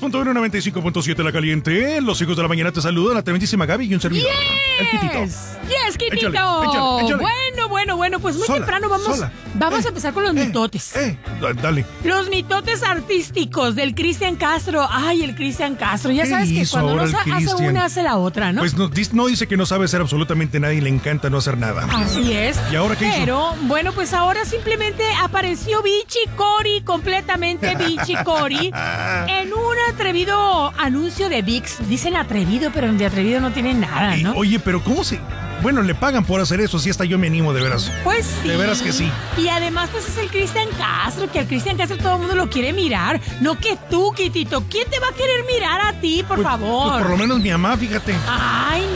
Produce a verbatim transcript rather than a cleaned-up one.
punto uno, noventa y cinco punto siete La Caliente. Los hijos de la mañana te saludan, la tremendísima Gaby y un servidor. Yes. El Quitito. Yes, Quitito. Échale, échale, échale. Bueno, bueno, bueno, pues muy Sola, temprano vamos, sola. vamos Eh, a empezar con los eh, mitotes. Eh, da- dale. Los mitotes artísticos del Cristian Castro. Ay, el Cristian Castro. Ya ¿Qué sabes que hizo cuando ahora no el sa- hace Cristian? una, hace la otra, ¿no? Pues no, dis- no dice que no sabe hacer absolutamente nada y le encanta no hacer nada. Así es. ¿Y ahora qué hizo? Pero, bueno, pues ahora simplemente apareció Vichy Cori, completamente Vichy Cori, en un atrevido anuncio de VIX. Dicen atrevido, pero de atrevido no tienen nada, Y, ¿no? oye, pero ¿cómo se...? Bueno, le pagan por hacer eso, si hasta yo me animo, de veras. Pues sí. De veras que sí. Y además, pues es el Cristian Castro, que al Cristian Castro todo el mundo lo quiere mirar. No que tú, Quitito. ¿Quién te va a querer mirar a ti, por Pues- favor? pues por lo menos mi mamá, fíjate. Ay,